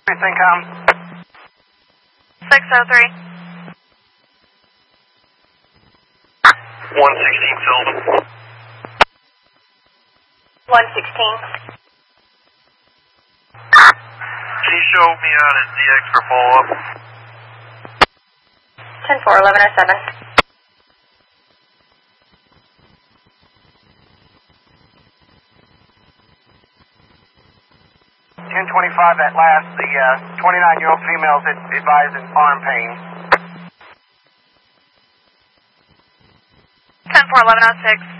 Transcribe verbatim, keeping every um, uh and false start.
Syncom. six oh three. one sixteen Sylvan. one sixteen. Can you show me out at Z X for follow-up? ten four, eleven oh seven. ten twenty-five at last, the uh, twenty-nine-year-old female is advised in arm pain. ten four, eleven oh six.